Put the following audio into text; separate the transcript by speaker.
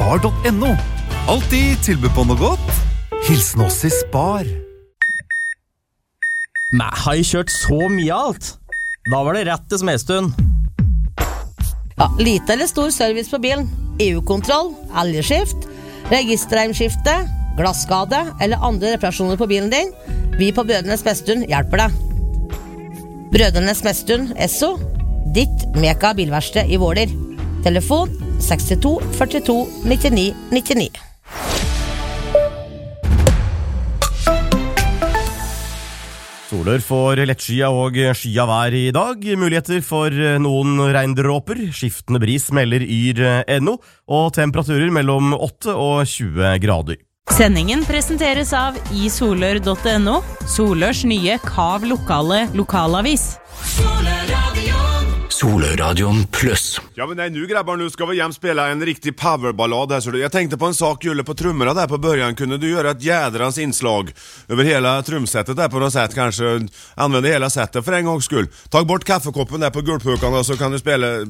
Speaker 1: spar.no. Alltid tilbud på noe godt. Hilsen oss i Spar.
Speaker 2: Men har jeg kjørt så mye alt? Da var det rett til Smedstuen.
Speaker 3: Ja, lite eller stor service på bilen. EU-kontroll, elgskift, registerheimskifte, glasskade eller andre reparasjoner på bilen din. Vi på Brødrenes Smedstuen hjelper deg. Brødrenes Smedstuen, Esso, ditt Meka bilverksted i Våler. Telefon 62 42 99 99.
Speaker 4: Soler for lettskia og skya vær i dag. Muligheter for noen regndråper. Skiftende bris melder yr.no, og temperaturer mellom 8 og 20 grader.
Speaker 5: Sendingen presenteres av isolør.no, Solørs nye Kav lokale lokalavis.
Speaker 6: Soløradion Plus.
Speaker 7: Ja, men nej, nu grabbar, nu ska vi jämt spela en riktig powerballad här. Så jag tänkte på en sak, Julle, på trummorna där på början. Kunde du göra ett jädrans inslag över hela trumsetet där på något sätt? Kanske använda hela setet för en gångs skull. Ta bort kaffekoppen där på gulpukan och så kan du spela